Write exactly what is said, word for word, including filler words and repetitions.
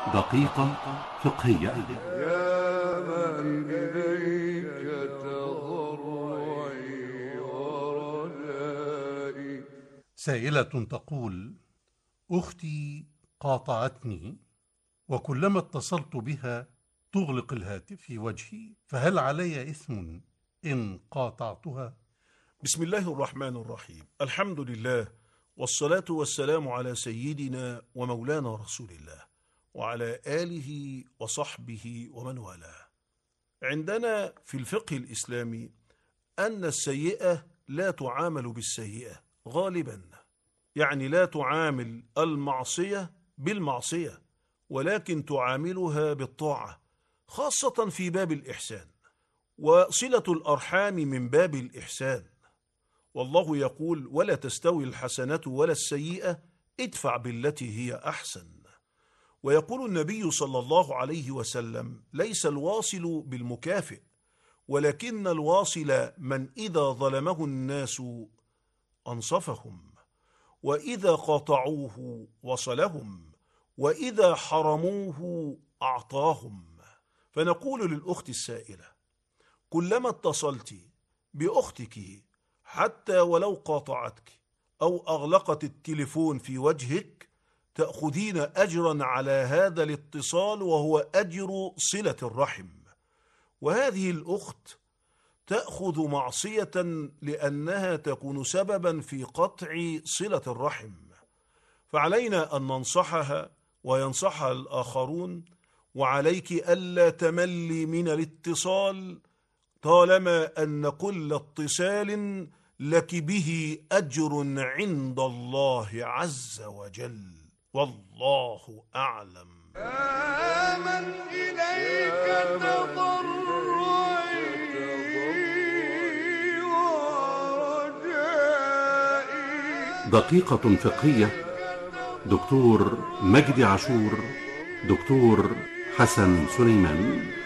دقيقة فقهية. يا من إليك تضرعي ورجائي. سائلة تقول: أختي قاطعتني، وكلما اتصلت بها تغلق الهاتف في وجهي، فهل علي إثم إن قاطعتها؟ بسم الله الرحمن الرحيم. الحمد لله، والصلاة والسلام على سيدنا ومولانا رسول الله وعلى آله وصحبه ومن والاه. عندنا في الفقه الإسلامي أن السيئة لا تعامل بالسيئة غالبا، يعني لا تعامل المعصية بالمعصية، ولكن تعاملها بالطاعة، خاصة في باب الإحسان، وصلة الأرحام من باب الإحسان. والله يقول: ولا تستوي الحسنة ولا السيئة ادفع بالتي هي أحسن. ويقول النبي صلى الله عليه وسلم: ليس الواصل بالمكافئ، ولكن الواصل من إذا ظلمه الناس أنصفهم، وإذا قاطعوه وصلهم، وإذا حرموه أعطاهم. فنقول للأخت السائلة: كلما اتصلت بأختك حتى ولو قاطعتك أو أغلقت التليفون في وجهك، تأخذين أجرا على هذا الاتصال، وهو أجر صلة الرحم. وهذه الأخت تأخذ معصية لأنها تكون سببا في قطع صلة الرحم، فعلينا أن ننصحها وينصحها الآخرون، وعليك ألا تملي من الاتصال طالما أن كل اتصال لك به أجر عند الله عز وجل، والله أعلم. يا من إليك تضرعي ورجائي. دقيقة فقهية. دكتور مجدي عاشور، دكتور حسن سليمان.